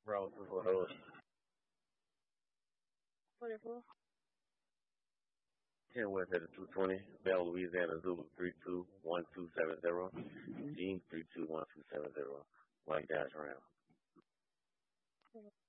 Bro, for those 44. 10 West at the 220, Bell, Louisiana, Zulu 321270, Gene 321270, White Dash Round.